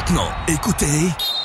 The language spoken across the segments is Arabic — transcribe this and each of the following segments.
maintenant, écoutez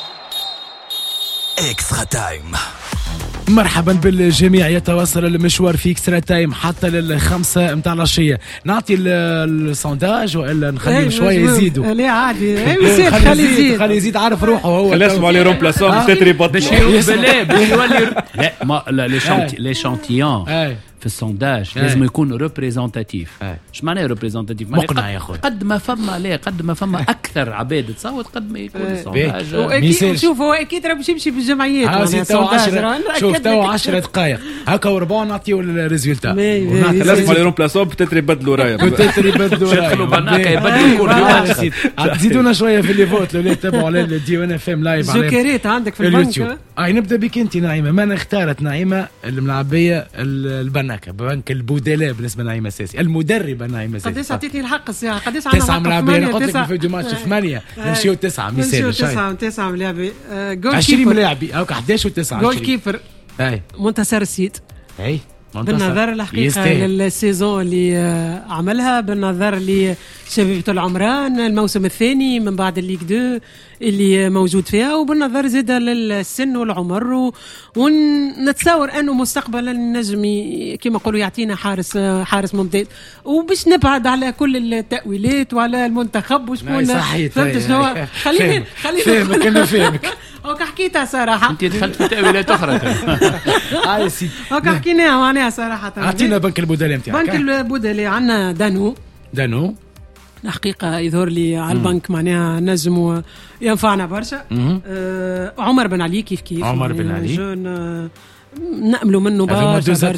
Extra Time. مرحبا بالجميع. يتواصل المشوار في اكسترا تايم حتى للخمسة متاع العشية. نعطي السونداج وإلا نخليهم شوية يزيدوا؟ لا عادي خلي يزيد عارف روحه هو. خلي اسمه عليه رومبلاسون تتريبط باش يولي لا لي شانتيون في السونداج لازم يكون ريبريزونتاتيف. اش معناه ريبريزونتاتيف؟ مقنع يا اخويا. قد ما فما اكثر عباد تصوت قد ما يكون السونداج. شوف هو اكيد راه باش يمشي بالجمعيات. شوف تو 10 دقائق هكا وربع نعطيو الريزولتا. لازم عليه رومبلاسون بتاعت يبدلوا رايه يدخلوا بناكا يبدلوا كل زيدونا شويه في اللي فوت لو تابعوا على الدي ان اف ام لايف على زكريت عندك في البنك. نبدا بك انت نعيمه. من اختارت نعيمه الملعبيه البنكه بنك البودلاء بالنسبه لنعيمه اساسي المدربه نعيمه اساسي؟ قداش عطيتني الحق الساعه؟ قداش 9 ملاعبيه؟ قلت لك في دو ماتش 8 نمشيو 9 مثال 9 ملاعبيه 20 ملاعبي هاكا 11 و9 جول كيبر منتصر السيد. اي بالنظر الحقيقه للسيزون اللي عملها، بالنظر لشبيبة العمران الموسم الثاني من بعد الليغ 2 اللي موجود فيها، وبالنظر زاد للسن والعمر، ونتصور انه مستقبلا نجم كما نقولوا يعطينا حارس ممتاز. وباش نبعد على كل التأويلات وعلى المنتخب وشكون فهمت شنو. خليني فهمك انا فهمك. هاك حكيتها صراحه. انت دخلت في تأويلات اخرى. هاي سيدي هاك حكيناها معناها صراحه. اعطينا بنك البودلاء نتاعك. بنك البودلاء عندنا دانو الحقيقه يظهر لي على البنك معناها نجم ينفعنا برشا. عمر بن علي كيف عمر بن علي نأملوا منه برشا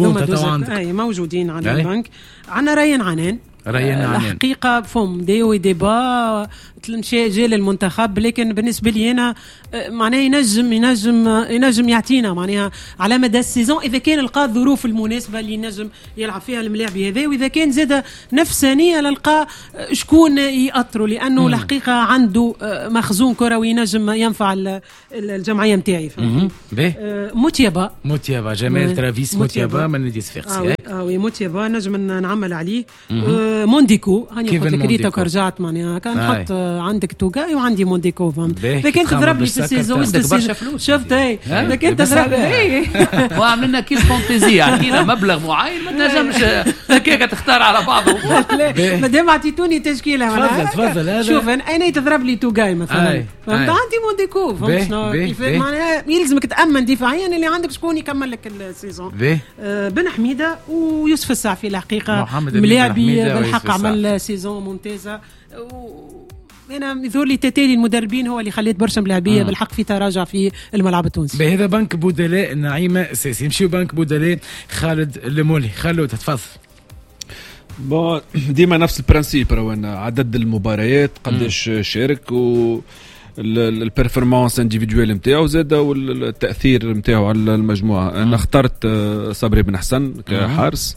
موجودين على البنك. عندنا ريان عنان الحقيقة فهم ديو ديبا جاء للمنتخب، لكن بالنسبة لي أنا معناه ينجم يعطينا معناها على مدى السيزون إذا كان لقى الظروف المناسبة اللي ينجم يلعب فيها الملاعب هذا، وإذا كان زاد نفسانية للقى شكون يأطره، لأنه الحقيقة عنده مخزون كروي ينجم ينفع الجمعية متاعي. موتيابا جمال ترافيس موتيابا من نادي صفاقسي. موتيابا نجم نعمل عليه. مونديكو هاني قلت لك ريتك رجعت معناها كان حط عندك توغاي وعندي مونديكو فهمت. لكن تضرب لي في السيزون شفت اذا كنت تضرب وعمل لنا كيس فانتازي عطينا مبلغ معين ما تنجمش هكاك تختار على بعضه. ما دام عطيتوني تشكيله تفضل شوف انا تضرب لي توغاي مثلا فهمت عندي مونديكو فهمت شنو معناها يلزمك تامن دفاعيا اللي عندك شكون يكمل لك السيزون. بن حميده ويوسف السعفي الحقيقه ملاعبي بالحق عمل سيزون ممتازه. أنا يظهر لي تتالي المدربين هو اللي خليت برشا ملاعبيه بالحق في تراجع في الملعب التونسي. بهذا بنك بودلاء نعيمه اساسي. نمشيو بنك بودلاء خالد المولي. خالد تتفضل. ديما نفس البرانسيب روان عدد المباريات قداش شارك و البرفورمانس انديفيدوال نتاعو زاد والتاثير نتاعو على المجموعه. انا اخترت صبري بن حسن كحارس.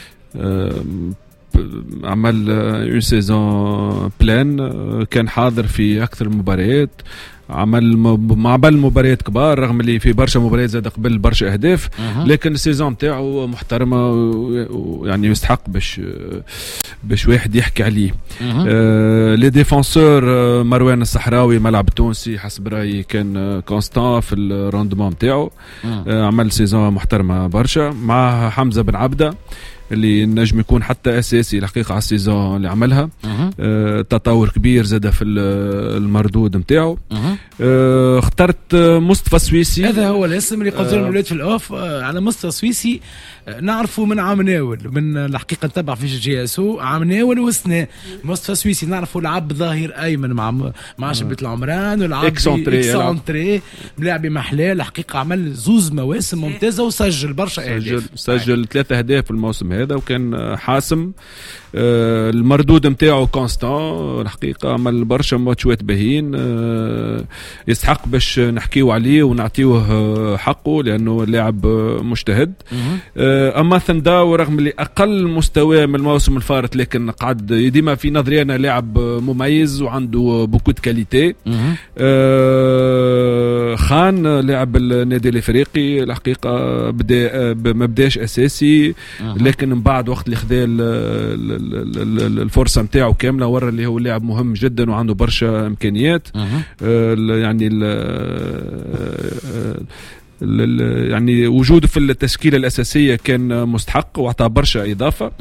عمل اون سيزون بلان، كان حاضر في اكثر المباريات، عمل مع مباريات كبار رغم اللي في برشا مباريات زاد قبل برشا اهداف. لكن السيزون تاعو محترمه ويعني يستحق باش واحد يحكي عليه. لي ديفونسور مروان الصحراوي ملعب التونسي حسب رايي كان كونستان في الروندمون تاعو، عمل سيزون محترمه برشا. مع حمزه بن عبده اللي نجم يكون حتى اساسي الحقيقه على السيزون اللي عملها. تطور كبير زاد في المردود نتاعو. اخترت مصطفى سويسي. هذا هو الاسم اللي قلت لهم الولاد في الاوف على مصطفى سويسي. نعرفه من عامناول من الحقيقه نتبع في جي اس او عامناول وسنه. مصطفى سويسي نعرفه لعب ظاهر ايمن مع شبيبة العمران ولعب اكسونتري ملاعب محلاه. الحقيقه عمل زوز مواسم ممتازه وسجل برشا اهداف. سجل 3 أهداف الموسم هذا وكان حاسم. المردود نتاعو كونستان الحقيقه عمل برشا ماتشات باهين. يستحق باش نحكيو عليه ونعطيوه حقه لانه لاعب مجتهد. اما ثنداو رغم اللي اقل مستوى من الموسم الفارط لكن قعد ديما في نظري انا لاعب مميز وعنده بوكو دو كاليتي. خان لاعب النادي الافريقي الحقيقه ما بداش اساسي لكن من بعد وقت اللي خذا الفرصه نتاعو كامله ورا اللي هو لاعب مهم جدا وعنده برشا امكانيات. يعني يعني وجوده في التشكيله الاساسيه كان مستحق واعطى برشا اضافه.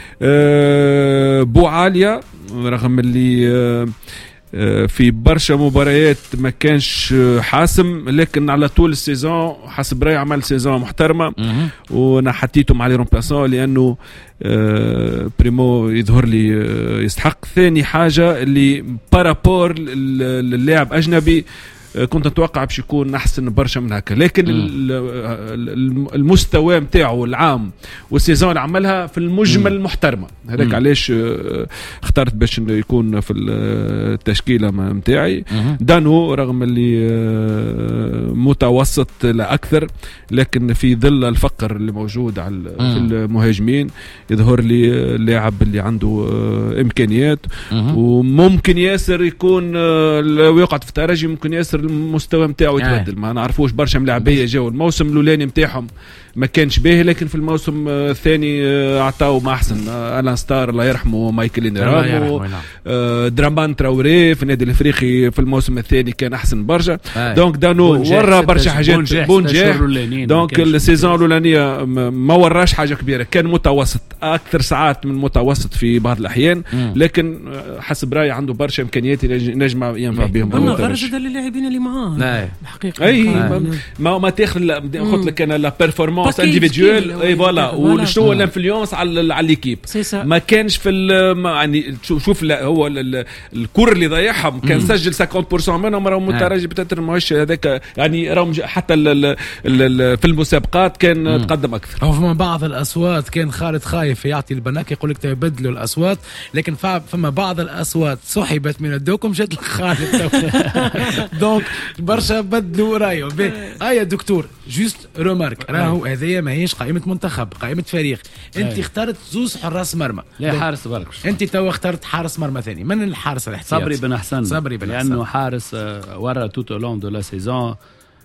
بوعاليا رغم اللي في برشا مباريات ما كانش حاسم لكن على طول السيزون حسب رايي عمل سيزون محترمه وانا حطيته مع لي رومبلاسون لانه بريمو يظهر لي يستحق. ثاني حاجه اللي بارابور للاعب اجنبي كنت اتوقع باش يكون احسن برشا من هكا لكن المستوى نتاعو العام والسيزون اللي عملها في المجمل محترمه. هذاك علاش اخترت باش يكون في التشكيله نتاعي. دانو رغم اللي متوسط لا اكثر لكن في ظل الفقر اللي موجود على في المهاجمين يظهر لي اللاعب اللي عنده امكانيات وممكن ياسر يكون لو يقعد في الترجي ممكن ياسر المستوى نتاعو يتبدل. ما نعرفوش برشا ملاعبيه جاوا الموسم الاولاني نتاعهم ما كانش باهي لكن في الموسم الثاني عطاو ما احسن. الان ستار الله يرحمه مايكل إنيرامو درامان تراوري في النادي الافريقي في الموسم الثاني كان احسن برشا. دونك دانو ورا برشا حاجات بونجاح. دونك السيزون الاولانيه ما وراش حاجه كبيره كان متوسط اكثر ساعات من المتوسط في بعض الاحيان لكن حسب رايي عنده برشا امكانيات نجم ينفع بهم. غير اللاعبين اللي معاه الحقيقه اي ما تاخذ قلت لك انا لا بيرفورمانس انديفيدوال اي فوالا وشنو الانفلونس على ليكيب ما كانش في يعني شوف هو الكور اللي ضيعهم كان سجل 50% منهم راهم متراجع بتاتر ماهوش هذاك يعني راهم حتى في المسابقات كان تقدم اكثر. فما بعض الاصوات كان خالد خايف يعطي البناك يقول لك تبدلوا الاصوات لكن فما بعض الاصوات سحبت من الدوكم جات لخالد دونك برشا بدلوا رايو. يا دكتور جوست رومارك راهو هذه ماهيش قائمه منتخب قائمه فريق. انت اخترت زوز حراس مرمى لا حارس برك انت تو اخترت حارس مرمى ثاني من الحارس الاحتياطي صبري بن حسن لانه حارس ورا توتو لون دو لا سيزون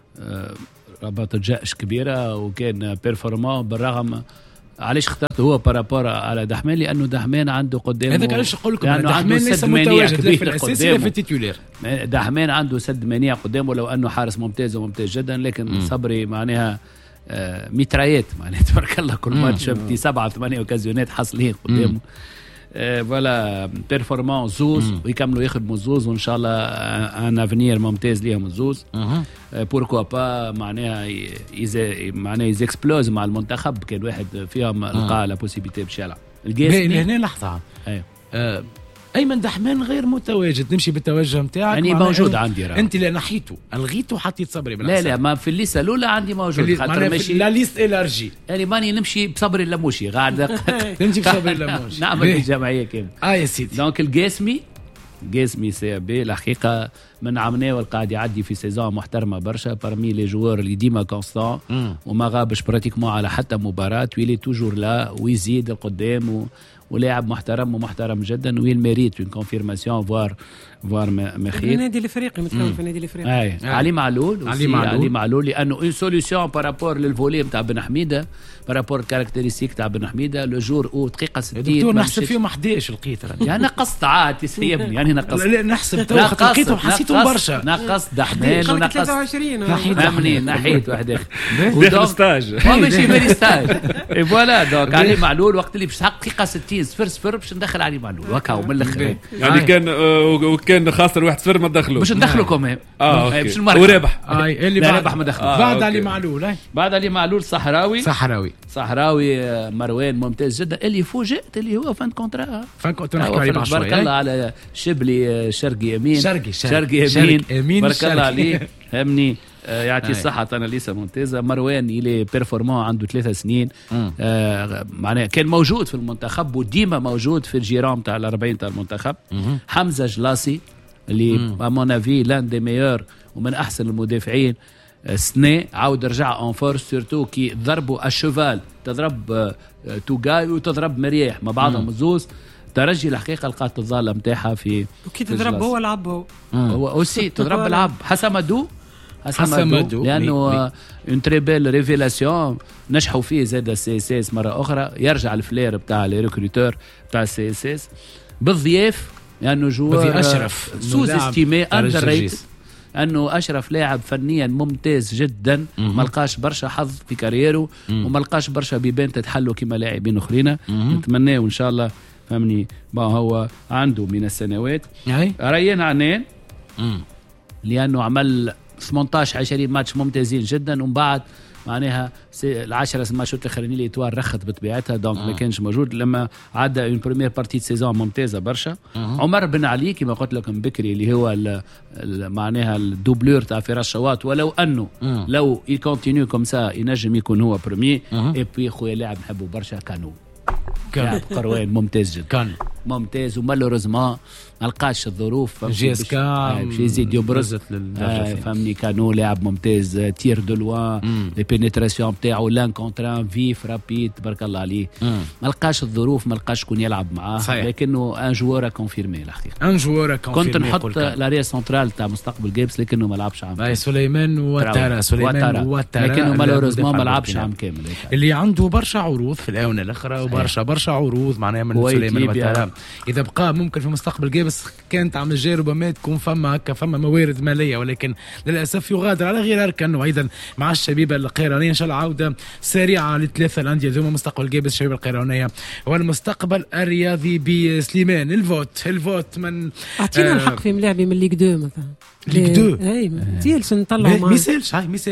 ربط الجأش كبيره وكان بيرفورمون بالرغم. علاش اخترت هو بارابور على دحمان لانه دحمان عنده قدامه هذاك علاش نقول لكم دحمان ليس متواجد في الاساسي في التيتولير. دحمان عنده سد منيع قدامه لو انه حارس ممتاز وممتاز جدا لكن صبري معناها ميترايات معناها تبارك الله كل ماتش 7 8 اوكازيونات حاصلين قدامه. فوالا بيرفورمانس زوز ويكملوا يخدموا زوز وان شاء الله ان افنير ممتاز ليهم الزوز. بوركوا با معناها يزيكسبلوز مع المنتخب كان واحد فيهم لقى لا بوسيبيتي باش يلعب. القاسمي هنا لحظه ايمن دحمان غير متواجد نمشي بالتوجه نتاعك يعني موجود عندي انت اللي نحيته الغيته وحطيت صبري لا ما في الليسته الاولى عندي موجود خاطر ماشي لا ليست الارجي يعني ماني نمشي بصبري اللموشي قاعد نمشي بصبري اللموشي نعمل الجمعيه كامله يا سيدي. دونك القاسمي سي بي الحقيقه من عمناول قاعد يعدي في سيزون محترمه برشا بارمي لي جوار اللي ديما كونستان وما غابش براتيكمون على حتى مباراه ويلي توجور لا ويزيد القدام ولاعب محترم جدا ويل ميريت اون كونفيرماسيون فوار مخير. النادي الافريقي متكون في النادي الافريقي. علي معلول لانه اون سوليوشن بارابور للفولي نتاع بن حميده بارابور كاركتيرستيك تاع بن حميده لو جور او دقيقه 60 دكتور نحسب فيهم 11 لقيت يعني نقصت عاد يسيبني يعني نقصت لا نحسب تو لقيتهم حسيتهم برشا نقص دحمان ونقص 23 نحيت واحد اخر وداخل ستاج ماشي مالي ستاج اي فوالا دونك علي معلول وقت اللي باش دقيقه 60 0 باش ندخل علي معلول وكاو من الاخر يعني كان خاسر 1-0 ما دخلوا باش ندخلوا كمان باش المركز وربح اللي ربح ما دخل بعد علي معلول بعد علي معلول صحراوي مروان ممتاز جدا اللي فوجئت اللي هو فان كونترا بارك الله على شبلي شرقي يمين بارك الله عليه همني يعطي الصحة أنا لسه ممتازة. مروان إلي بيرفورمون عنده 3 سنين معناه كان موجود في المنتخب وديما موجود في الجيران تاع 40 تاع المنتخب. حمزة جلاسي اللي أمونافي لان دي ميور ومن أحسن المدافعين سنة عاود رجع اون فورس سورتو كي ضربوا الشوفال تضرب توغاي وتضرب مريح ما بعضهم الزوز ترجي الحقيقة لقات الظالة متاعها في وكي تضرب هو العب هو أوسي تضرب العب حسمدو لأنه اون تري بيل ريفيلاسيون نجحوا فيه زاد السي اس اس مرة أخرى يرجع الفلير بتاع لي ريكروتور بتاع السي اس اس بالضياف لأنه يعني جوار أشرف سوز استيمي أندر ريت أنه أشرف لاعب فنيا ممتاز جدا ما لقاش برشا حظ في كاريره وما لقاش برشا بيبان تتحلوا كما لاعبين أخرين نتمناه وإن شاء الله فهمني ما هو عنده من السنوات ريان عنان لأنه عمل 18-20 ماتش ممتازين جدا ومن بعد معناها ال10 ماتشات الاخرين اللي توار رخت بطبيعتها دونك ما كانش موجود لما عدى اون بريمير بارتي سيزون ممتازه برشا. عمر بن علي كما قلت لكم بكري اللي هو معناها الدوبلور تاع فراس شواط ولو انه لو يكونتينيو كوم سا ينجم يكون هو بريمير. اي بي خويا لاعب نحبه برشا كانو قروان ممتاز جدا كان ممتاز ومالوريزمون ما لقاش الظروف جي اس كا باش يزيد يبرز فهمني كانو لاعب ممتاز تير دو لوان لي بينيتراسيون تاعو لان كونتران فيف رابيد تبارك الله عليه ما لقاش الظروف ما لقاش شكون يلعب معاه لكنه ان جوار كونفيرمي الحقيقه ان جوار كونفيرمي كنت نحط لاريا سنترال تاع مستقبل جيبس لكنه ما لعبش عام سليمان وتارا لكنه مالوريزمون ما لعبش عام كامل اللي عنده برشا عروض في الاونه الاخرى وبرشا عروض معناها من سليمان وتارا اذا بقى ممكن في مستقبل جيبس كانت عم تجارب ما تكون فما موارد ماليه ولكن للاسف يغادر على غير اركان وايضا مع الشبيبه القيرانيه ان شاء الله عوده سريعه للثلاثه الانديه ذوما مستقبل جيبس الشبيبه القيرانيه والمستقبل الرياضي بسليمان. الفوت من اعطينا الحق في ملاعبي من ليغ 2 مثلا ليغ 2 اي تيلس نطلعوا معاه ميسالش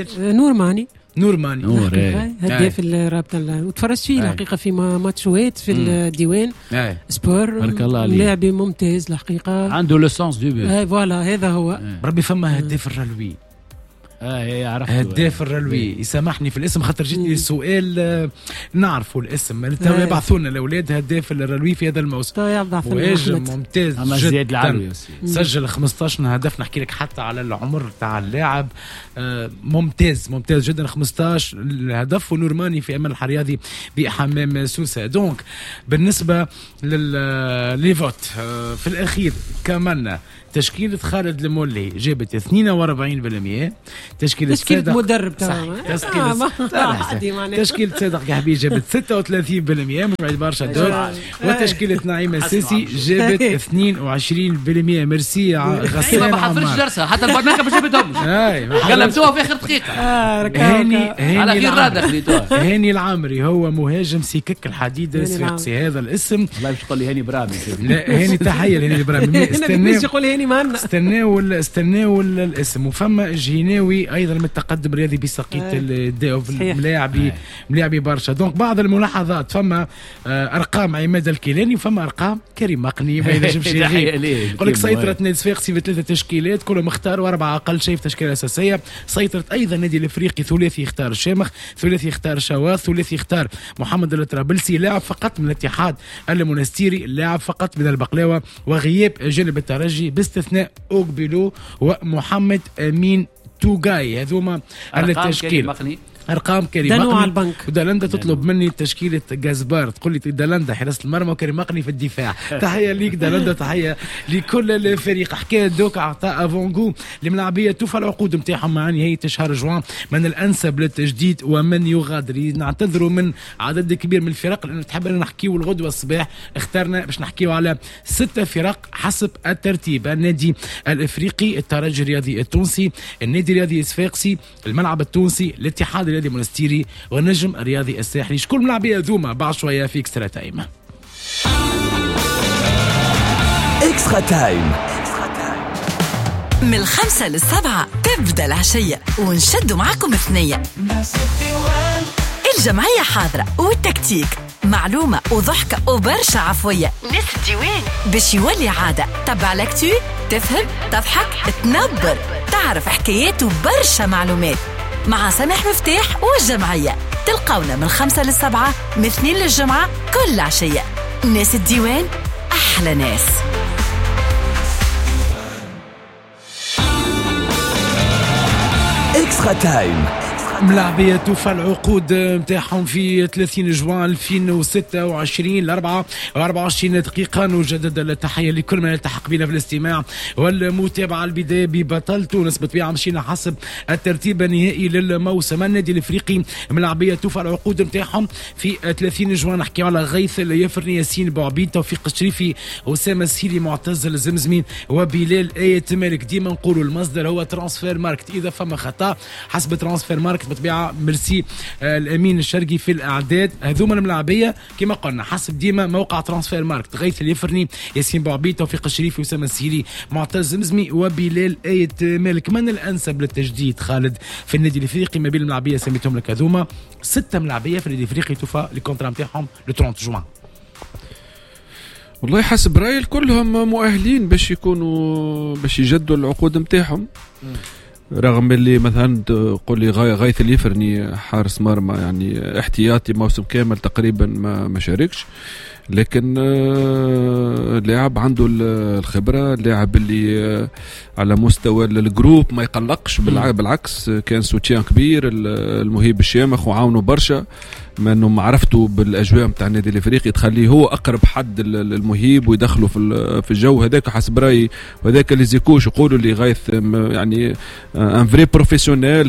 نورماني هداف الرابطه وتفرجت فيه الحقيقه في ماتشوات في الديوان سبور لاعب ممتاز الحقيقه عنده لو سونس دو بي فوالا هذا هو ربي فما هداف الرلوي هداف الرلوي يسامحني في الاسم خاطر جيتني السؤال نعرفوا الاسم تو يبعثوا لنا الاولاد هداف الرلوي في هذا الموسم وهاجم ممتاز جدا سجل 15 هدف نحكي لك حتى على العمر تاع اللاعب ممتاز جدا 15 هدف ونورماني في امل الرياضي بحمام سوسه. دونك بالنسبه للفوت في الاخير كملنا تشكيلة خالد المولي جابت 42%. تشكيلة مدرب تمام. تشكيلة صادق قحبي جابت 36% مش بعد برشا دور. وتشكيلة نعيم السيسي جابت 22%. ميرسي غسان عمار. حتى البرنامج مش جابتهم. قلبتوها في آخر دقيقة. على غير رادة هاني العامري هو مهاجم سيكك الحديد السفيقسي هذا الاسم. لا مش تقول لي هاني برامي. لا هاني تحية لهاني برامي. استناو الاسم. وفما جيناوي ايضا من التقدم الرياضي بسقيط الداوف ملاعبي برشا. دونك بعض الملاحظات فما ارقام عماد الكيلاني وفما ارقام كريم مقني ما ينجمش يقول لك سيطرة نادي صفاقسي في 3 تشكيلات كلهم اختاروا 4 اقل شيء في تشكيله اساسيه. سيطرت ايضا النادي الافريقي ثلاثي اختار الشامخ ثلاثي اختار شواذ ثلاثي اختار محمد الطرابلسي لاعب فقط من الاتحاد المنستيري لاعب فقط من البقلاوه وغياب جانب الترجي باستثناء اوغبيلو ومحمد امين توغاي. هذوما التشكيل ارقام كريم مقني ودالندا تطلب مني تشكيله جازبار تقول لي دالندا حراسه المرمى وكريم مقني في الدفاع. تحيه ليك دالندا تحيه لكل الفريق. حكايه دوك عطاء افونغو الملاعبيه توفى العقود نتاعهم مع نهايه شهر جوان من الانسب للتجديد ومن يغادر. نعتذروا من عدد كبير من الفرق لانه تحب نحكيو الغدوه الصباح اخترنا باش نحكيو على 6 فرق حسب الترتيب. النادي الافريقي الترجي الرياضي التونسي النادي الرياضي الصفاقسي الملعب التونسي الاتحاد الرياضي المنستيري والنجم الرياضي الساحلي. شكون ملاعبيه ذوما بعد شويه في اكسترا تايم. اكسترا تايم من 5 ل7 تبدا العشيه ونشدوا معكم ثنيه. الجمعيه حاضره والتكتيك معلومه وضحكه وبرشا عفويه. ناس الديوان باش يولي عاده. تبع لكتو تفهم تضحك تنبر تعرف حكايات وبرشا معلومات مع سامح مفتاح والجمعية. تلقونا من 5 ل7 من 2 للجمعة كل عشية. ناس الديوان أحلى ناس. اكسترا اكسترا تايم. ملاعبية توفى العقود متاعهم في 30 جوان 2026 ل 24 دقيقة. نجدد التحية لكل من يلتحق بنا في الاستماع والمتابعة. البداية ببطل تونس بالطبيعة مشينا حسب الترتيب النهائي للموسم. النادي الافريقي ملاعبية توفى العقود متاعهم في 30 جوان. نحكي على غيث اليفرني، ياسين بوعبيد، توفيق الشريفي، أسامة السيلي، معتز الزمزمين وبلال آية مالك. ديما نقولوا المصدر هو ترانسفير ماركت، إذا فما خطأ حسب ترانسفير ماركت بالطبيعه. ميرسي الامين الشرقي في الاعداد. هذوما الملاعبيه كما قلنا حسب ديما موقع ترانسفير ماركت. غيث اليفرني، ياسين بوعبيد، توفيق الشريفي، اسامه السيلي، معتز مزمي وبلال آية مالك. من الانسب للتجديد خالد في النادي الافريقي ما بين الملاعبيه سميتهم لك هذوما 6 ملاعبيه في النادي الافريقي توفى الكونترا نتاعهم لو 30 جوان. والله حسب رايي كلهم مؤهلين باش يكونوا باش يجدوا العقود نتاعهم، رغم اللي مثلا تقول لي غيث اليفرني حارس مرمى يعني احتياطي موسم كامل تقريبا ما شاركش، لكن اللاعب عنده الخبرة، اللاعب اللي على مستوى الجروب ما يقلقش، بالعكس كان سوتيان كبير المهيب الشامخ وعاونوا برشا، ما انه معرفته بالاجواء نتاع النادي الافريقي تخليه هو اقرب حد المهيب ويدخله في الجو هذاك حسب رايي. وهذاك اللي زيكوش يقولوا لي غيث يعني ان فري بروفيسيونيل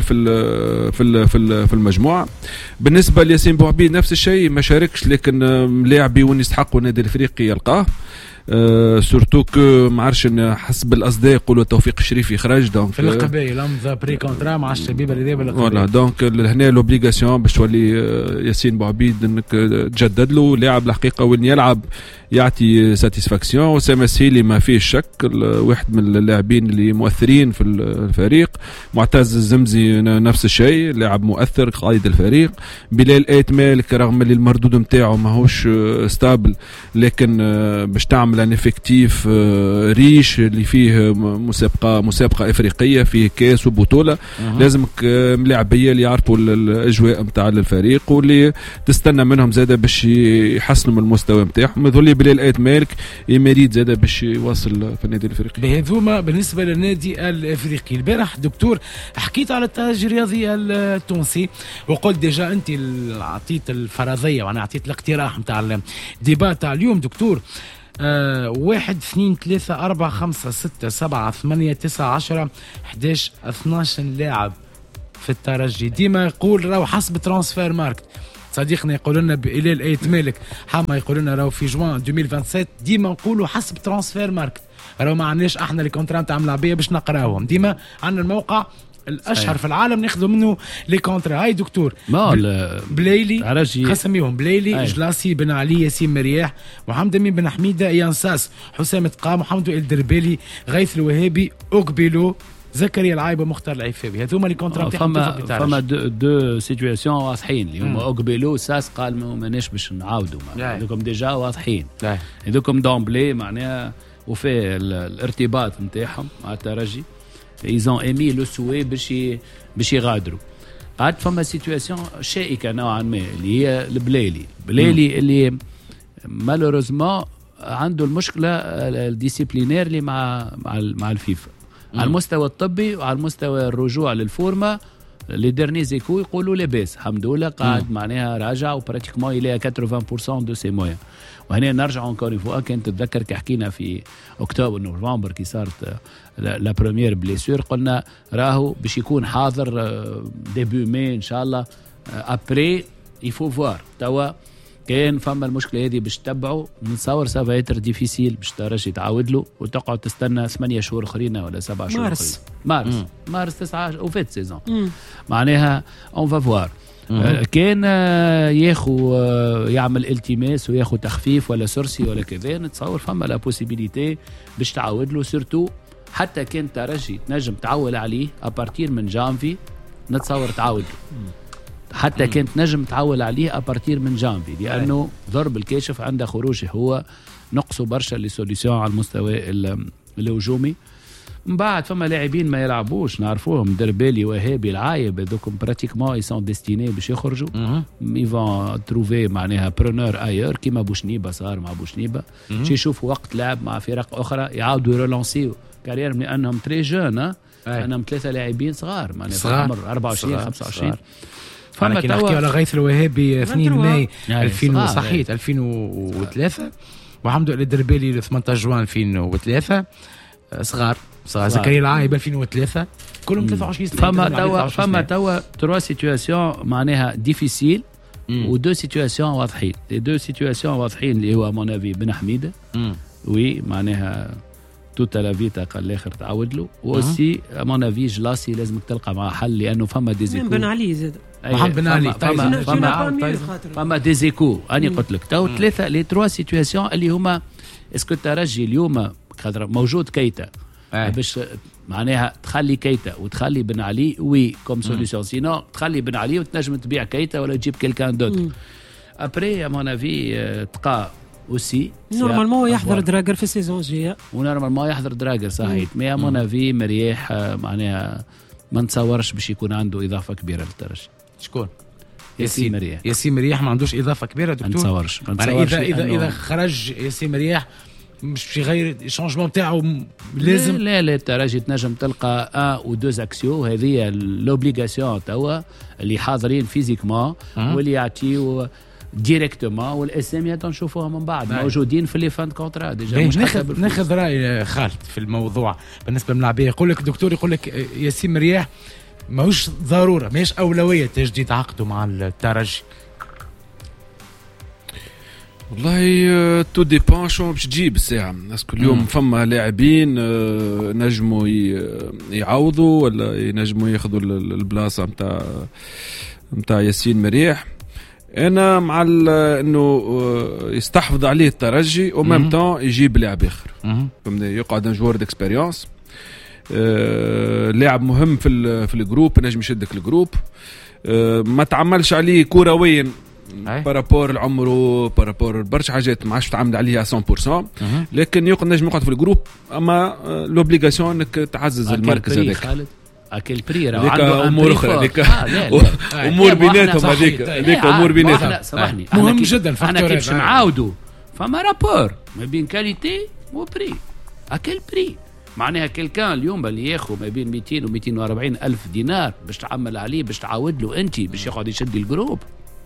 في المجموعه. بالنسبه لياسين بوعبيد نفس الشيء، ما شاركش لكن لاعبي وين يستحقوا النادي الافريقي يلقاه. سورتو كو ما عرفش حسب الاصداء يقولوا توفيق الشريفي خرج دونك في القبائل ذا بري كونترا مع الشبيبه اللي دابا فوالا. دونك هنا لوبليغاسيون باش تولي ياسين بوعبيد انك تجدد له لاعب الحقيقه وين يلعب يعطي ساتيسفاكسيون. وسام السيلي ما فيه شك واحد من اللاعبين اللي مؤثرين في الفريق. معتز الزمزي نفس الشيء لاعب مؤثر قائد الفريق. بلال آية مالك رغم اللي المردود نتاعو ماهوش ستابل لكن باش تعمل ان افكتيف ريش اللي فيه مسابقه افريقيه فيه كاس وبطوله لازمك ملاعبيه اللي يعرفوا الاجواء نتاع الفريق واللي تستنى منهم زاده باش يحسنوا من المستوى نتاعهم. يظل بلال آية مالك يمريد زاده باش يوصل في النادي الافريقي. بهذوما بالنسبه للنادي الافريقي. البارح دكتور حكيت على الترجي الرياضي التونسي وقلت ديجا انت عطيت الفرضيه وانا عطيت الاقتراح نتاع الديبات تاع اليوم دكتور. 1 2 3 4 5 6 7 8 9 10 11 12 لاعب في الترجي. ديما يقول راهو حسب ترانسفير ماركت. صديقنا يقول لنا بإلال آية مالك حما يقول لنا راهو في جوان 2027 ديما نقولوا حسب ترانسفير ماركت. راهو ما عندناش احنا لي كونترا نتاع ملاعبيه باش نقراوهم. ديما عندنا الموقع الاشهر في العالم ناخذوا منه لي كونترا. هاي دكتور بلايلي خسميهم بلايلي جلاسي بن علي ياسين مرياح محمد امين بن حميده يانساس حسام تقام محمد الدربالي غيث الوهابي اوكبيلو زكريا العايبه مختار العفيفي. هذوما لي كونترا فما دو سيتواسيون واضحين اللي هما اوكبيلو ساس قال ماناش باش نعاودوا هذوكم ديجا واضحين هذوكم دومبلي معناها وفي الارتباط نتاعهم مع الترجي ils ont émis le souhait باش يغادروا. قعد فما سيتواسيون شائكه نوعا ما اللي هي البلايلي اللي مالوروزمون عنده المشكله الديسيبلينير اللي مع الفيفا على المستوى الطبي وعلى المستوى الرجوع للفورمه. لي ديرني زيكو يقولوا لاباس الحمد لله قاعد معناها راجع وبراتيكمون الى 80% دو سي مويان. وهنا نرجع اونكور اون فوا كنت تتذكر كي حكينا في اكتوبر نوفمبر كي صارت لا بروميير بليسور قلنا راهو باش يكون حاضر ديبي مي ان شاء الله. ابري يفو فوار توا كان فما المشكله هذه باش تتبعوا نتصور سافا اتر ديفيسيل باش ترجع تعاود له وتقعد تستنى 8 شهور اخرين ولا 7 شهور مارس 9 وفات سيزون معناها اون فافوار. كان ياخو يعمل التماس وياخو تخفيف ولا سرسي ولا كذا نتصور فما لا بوسيبيليتي باش تعاود له سيرتو حتى كان ترجي تنجم تعول عليه ابارتير من جانفي نتصور تعاود له حتى كانت نجم تعول عليه أبارتير من جانفي لأنه ضرب الكاشف عند خروجه هو نقصه برشا لسوليسيون على المستوى الهجومي. من بعد فما لاعبين ما يلعبوش نعرفوهم دربالي وهابي العايب هذوكم براتيكمون يسون ديستيني باش يخرجوا يفون تروفي معناها برونور ايور كيما بوشنيبه صار مع بوشنيبه شي يشوفوا وقت لعب مع فرق اخرى يعاودوا يرولانسيو كارير لانهم تري جون انا 3 لاعبين صغار معناها عمر 24 25. فما نحكي على غيث الوهابي 2 ماي 2000 صحيت 2003 وحمد لله الدربالي 18 جوان 2003 صغار زكريا العايب 2003 كلهم 23 سنه. فما توا 3 سيتواسيون معناها ديفيسيل و2 سيتواسيون واضحين. لي 2 سيتواسيون واضحين اللي هو مون افي بن حميده وي معناها توتا لا فيتا قال الاخر تعود له واوسي مون افي جلاسي لازمك تلقى معاه حل لانه فما ديزيكو بن علي زاد محمد بن علي فما ديزيكو اني قلت لك تو 3 لي 3 سيتواسيون اللي هما اسكو الترجي اليوم خاطر موجود كيتا باش معناها تخلي كيتا وتخلي بن علي وي كوم سوليسيون سينو تخلي بن علي وتنجم تبيع كيتا ولا تجيب كيلكان دوت ابري ا مون افي تلقى اوسي نورمالمون يحضر دراجر في السيزون الجايه ونورمالمون يحضر دراجر صحيح مي ا مون افي مريح معناها ما نتصورش باش يكون عنده اضافه كبيره للترجي. شكون؟ ياسين مريح ما عندوش اضافه كبيره دكتور. ما نتصورش اذا خرج ياسين مريح مش في غير الشونجمون تاعو لازم لا الترجي تنجم تلقى 1 و 2 اكسيو هذه لوبليغاسيون توا اللي حاضرين فيزيكمون واللي يعطيو ديريكتومون والاساميات نشوفوها من بعد موجودين في لي فان كونترا ديجا. ناخذ راي خالد في الموضوع بالنسبه للملاعبيه. يقول لك دكتور يقول لك ياسين مريح ماهوش ضروره ماهيش اولويه تجديد عقده مع الترجي. والله تو ديبان شو باش تجيب الساعه اسكو اليوم فما لاعبين نجموا يعوضوا ولا ينجموا ياخذوا البلاصه نتاع ياسين مريح. انا مع انه يستحفظ عليه الترجي ومام طون يجيب لاعب اخر يقعد ان جوار ديكسبيريونس لاعب مهم في الجروب نجم يشدك الجروب ما تعملش عليه كرويا بارابور العمر بارابور برشا حاجات ما عادش تعمل عليها 100% لكن نجم يقعد في الجروب اما لوبليغاسيون انك تعزز المركز هذاك اكل بري راه عنده امور اخرى هذيك امور بيناتهم هذيك امور بيناتهم سامحني مهم جدا احنا كي باش نعاودوا فما رابور ما بين كاليتي وبري اكل بري معناها كلكان اليوم اللي ياخذ ما بين 200 و 240 الف دينار باش تعمل عليه باش تعاود له انت باش يقعد يشد الجروب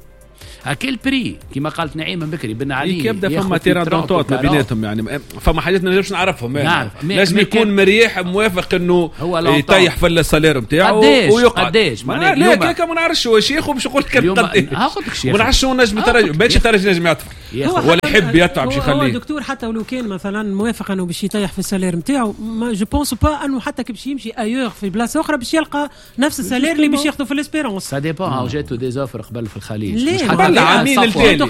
اكل بري كما قالت نعيم من بكري بن علي يبدا فما تيران دونتوت ما بيناتهم يعني فما حاجات ما نقدرش نعرفهم لازم يكون مريح موافق انه يطيح في السالير نتاعو ويقعد قداش لا كيكا ما نعرفش واش ياخذ باش يقول لك قداش ما نعرفش شنو نجم باش الترجي نجم يدفع ولا يحب يدفع باش يخليه هو دكتور حتى ولو كان مثلا موافق انه باش يطيح في السالير نتاعو جو بونس با انه حتى كي باش يمشي ايور في بلاصه اخرى باش يلقى نفس السالير اللي باش ياخذه في الاسبيرونس سا ديبون هاو جاتو دي اوفر قبل في الخليج عامين التالي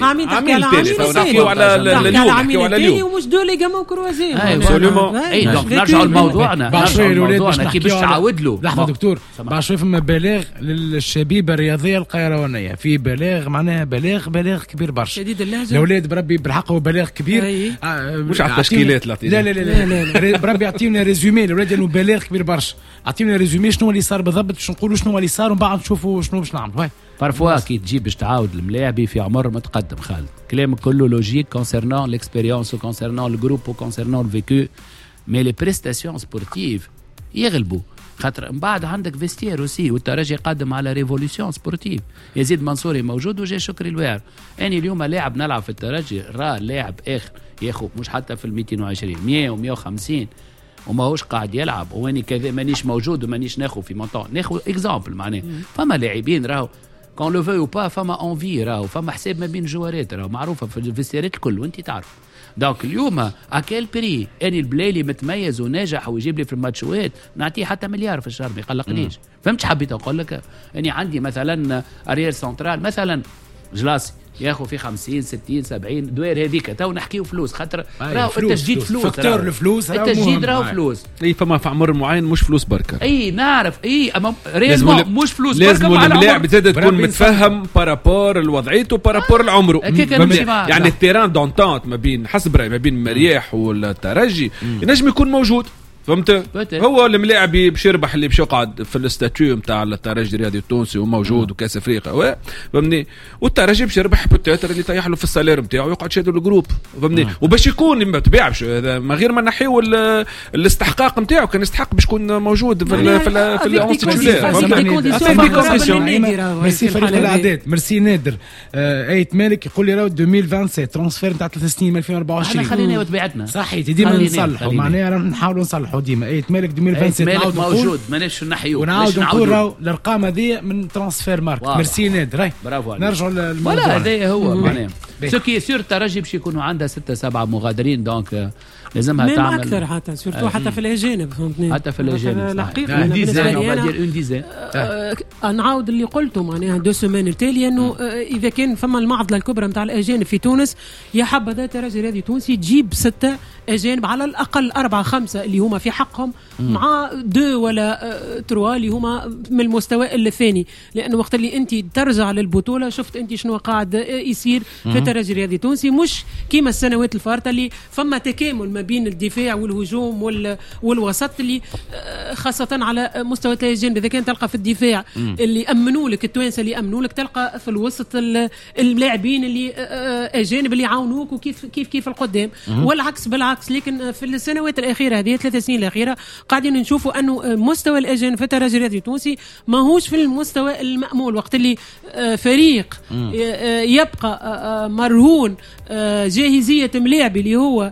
نحكيو على اليوم ومش دو لي جامون كروازي ابسولومون اي دونك نرجعوا لموضوعنا كي باش تعاود له لحظه دكتور بعد شويه فما بلاغ للشبيبه الرياضيه القيروانيه في بلاغ معناها بلاغ كبير برشا شديد اللهجه الاولاد بربي بالحق هو بلاغ كبير مش على التشكيلات لا بربي يعطيونا ريزومي الاولاد انه بلاغ كبير برشا اعطيونا ريزومي شنو اللي صار بالضبط باش نقولوا شنو اللي صار ومن بعد نشوفوا شنو باش نعملوا بارفوا كي تجيب باش تعاود الملاعبي في عمر متقدم خالد كلامك كله لوجيك كونسيرنون ليكسبيريونس وكونسيرنون الجروب وكونسيرنون الفيكو مي لي بريستاسيون سبورتيف يغلبوا خاطر من بعد عندك فيستير اوسي والترجي قادم على ريفولوسيون سبورتيف. يزيد منصوري موجود وجاي شكري الواعر. اني اليوم لاعب نلعب في الترجي راه لاعب اخر ياخذ مش حتى في ال 220 100 و150 وما هوش قاعد يلعب واني كذا مانيش موجود ومانيش ناخذ في مونطون ناخذ اكزامبل معناه فما لاعبين راهو كون لو فيو با فما انفي راهو فما حساب ما بين الجوارات راهو معروفه في الفيستيرات الكل وانت تعرف. دونك اليوم اكل بري اني البلايلي متميز وناجح ويجيب لي في الماتشوات نعطيه حتى مليار في الشهر ما يقلقنيش. فهمت حبيت اقول لك اني عندي مثلا اريير سنترال مثلا جلاسي ياخذ في 50 60 70 دوير هذيك تو نحكيو فلوس خاطر راهو التجديد فلوس فاكتور الفلوس التجديد راهو فلوس اي فما في عمر معين مش فلوس بركه اي نعرف اي اما ريزمون مش فلوس بركه لازم اللاعب زاد تكون متفهم بارابور لوضعيته بارابور العمر يعني التيران دونتونت ما بين حسب رايي ما بين مرياح والترجي ينجم يكون موجود فهمت؟ هو الملاعب باش يربح اللي باش يقعد في الاستاتيو نتاع الترجي الرياضي التونسي وموجود وكاس افريقيا فهمني، والترجي باش يربح بوتيتر اللي طيح له في السالير نتاعو ويقعد شادو الجروب فهمني، وباش يكون ما تبيعش هذا ما غير ما نحيو الاستحقاق نتاعو، كان يستحق باش يكون موجود في الاعداد. ميرسي نادر ايت مالك يقول لي راهو 2027 ترانسفير نتاع 3 سنين 2024 خلينا وتبيعتنا صحيح ديما نصلحوا معناها نحاولوا نصلحوا ديما ايت مالك 2027 موجود ماناش نحيوه ونعاود نقول الارقام هذه من ترانسفير ماركت. ميرسي نادر. برافو نرجعوا للموضوع هذا هو معناها سكي سور الترجي باش يكونوا عندها 6-7 مغادرين دونك لازمها تعمل اكثر حتى سورتو حتى في الاجانب فهمتني حتى في الاجانب الحقيقه نعاود اللي قلته معناها 2 سيمين التاليه انه اذا كان فما المعضله الكبرى نتاع الاجانب في تونس يا حبذا الترجي الرياضي التونسي تجيب 6 اجانب على الاقل 4-5 اللي هما في حقهم مع 2 ولا 3 اللي هما من المستوى الثاني، لانه وقت اللي انت ترجع للبطوله شفت انت شنو قاعد يصير في الترجي الرياضي التونسي، مش كيما السنوات الفارطه اللي فما تكامل ما بين الدفاع والهجوم والوسط اللي خاصه على مستوى الاجانب. اذا كان تلقى في الدفاع اللي امنوا لك التوانسه اللي امنوا لك، تلقى في الوسط اللاعبين اللي اجانب اللي يعاونوك وكيف كيف كيف القدام والعكس بالعكس. لكن في السنوات الاخيره هذه 3 سنين الاخيره قاعدين نشوفوا انه مستوى الاجانب في الترجي الرياضي التونسي ماهوش في المستوى المأمول، وقت اللي فريق يبقى مرهون جاهزيه ملاعبي اللي هو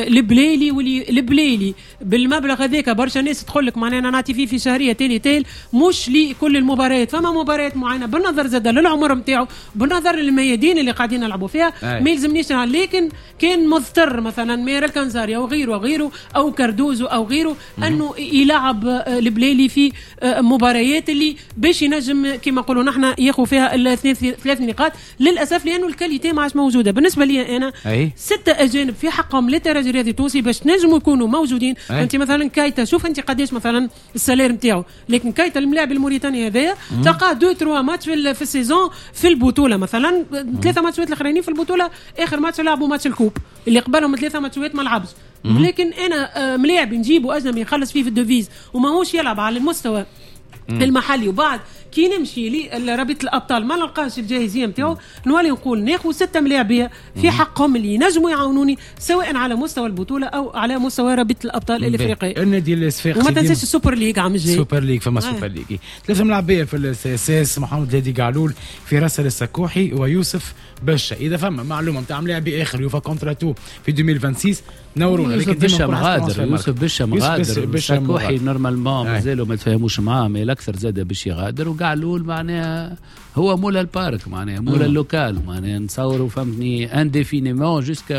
البليلي بالمبلغ هذاك. برشا ناس تقول لك معناها انا نعطي فيه في شهريه تالي مش لكل المباريات، فما مباريات معينه بالنظر زاد للعمر نتاعو بالنظر للميادين اللي قاعدين نلعبوا فيها ما يلزمنيش. لكن كان مضطر مثلا مير الكنزاري او غيره او كردوزو او غيره انه يلعب البليلي في مباريات اللي باش ينجم كما نقولوا نحن ياخذ فيها 3 نقاط. للاسف لانه الكاليتي ما عادش موجوده بالنسبه لي انا 6 اجانب في حقهم للترجي الرياضي التونسي باش نجموا يكونوا موجودين. انت مثلا كايتا شوف انت قداش مثلا السالير نتاعو، لكن كايتا الملاعب الموريتاني هذايا تلقاه 2-3 ماتش في السيزون في البطوله، مثلا 3 ماتشات الاخرين في البطوله، اخر ماتش لعبوا ماتش الكوب اللي قبلهم 3 ماتشات ما لعبش. لكن انا ملاعب نجيبه اجنبي يخلص فيه في الدوفيز وما هوش يلعب على المستوى المحلي، وبعد كي نمشي لرابطه الابطال ما نلقاش الجاهزيه نتاعو نولي نقول ناخذ 6 ملاعبيه في حقهم اللي ينجموا يعاونوني سواء على مستوى البطوله او على مستوى رابطه الابطال الافريقيه. النادي الصفاقسي وما تنساش السوبر ليغ عم جاي سوبر ليغ فما سوبر ليغ 3 ملاعبيه في الاساس محمد هادي قعلول في راسل السكوحي ويوسف بشا. اذا فما معلومه نتاع ملاعبي اخر يوفا كونتراتو في 2026 نورونا. لكن بشا مغادر يوسف بشا مغادر سكوحي نورمالمون مازالوا ما تفاهموش معاه، ما الاكثر زاد باش يغادر، وقعلول معناها هو مولا البارك معناها مولا اللوكال معناها نصوروا فهمتني انديفينيمون جوسكا